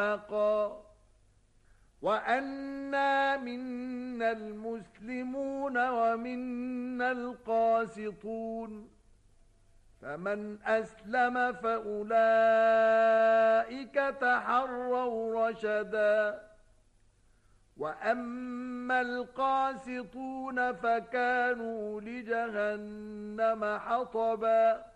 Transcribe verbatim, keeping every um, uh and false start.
حقا وأنا منا المسلمون ومنا القاسطون فمن أسلم فأولئك تحروا رشدا وأما القاسطون فكانوا لجهنم حطبا